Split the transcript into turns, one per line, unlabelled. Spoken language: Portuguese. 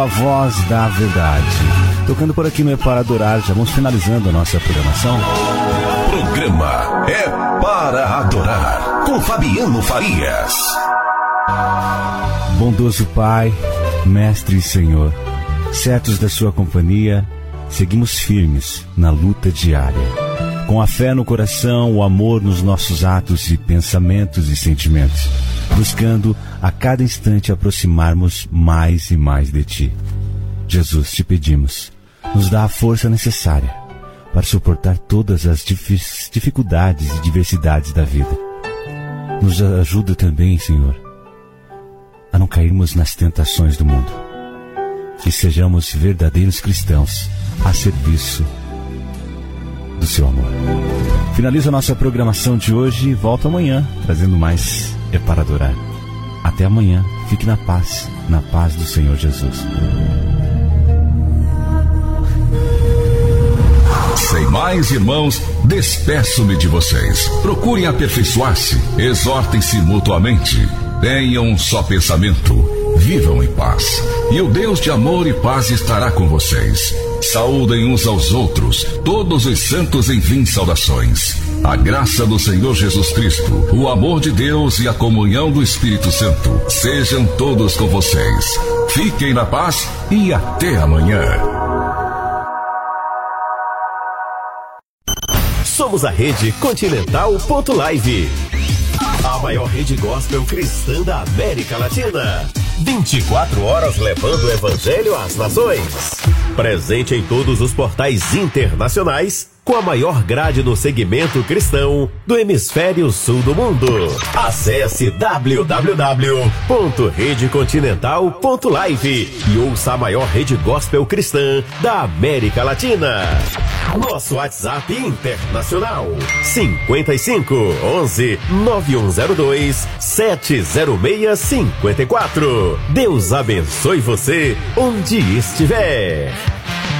A voz da verdade. Tocando por aqui no É Para Adorar, já vamos finalizando a nossa programação.
Programa É Para Adorar, com Fabiano Farias.
Bondoso Pai, Mestre e Senhor, certos da sua companhia, seguimos firmes na luta diária. Com a fé no coração, o amor nos nossos atos e pensamentos e sentimentos, buscando a cada instante aproximarmos mais e mais de Ti. Jesus, te pedimos, nos dá a força necessária para suportar todas as dificuldades e diversidades da vida. Nos ajuda também, Senhor, a não cairmos nas tentações do mundo. Que sejamos verdadeiros cristãos a serviço do Seu amor. Finaliza a nossa programação de hoje e volto amanhã, trazendo mais É Para Adorar. Até amanhã, fique na paz do Senhor Jesus.
Sem mais, irmãos, despeço-me de vocês. Procurem aperfeiçoar-se, exortem-se mutuamente, tenham um só pensamento, vivam em paz. E o Deus de amor e paz estará com vocês. Saúdem uns aos outros, todos os santos enviem saudações. A graça do Senhor Jesus Cristo, o amor de Deus e a comunhão do Espírito Santo sejam todos com vocês. Fiquem na paz e até amanhã.
Somos a Rede Continental.live, a maior rede gospel cristã da América Latina. 24 horas levando o evangelho às nações. Presente em todos os portais internacionais, com a maior grade no segmento cristão do hemisfério sul do mundo. Acesse www.redecontinental.live e ouça a maior rede gospel cristã da América Latina. Nosso WhatsApp internacional 55 11 9102 70654. Deus abençoe você onde estiver.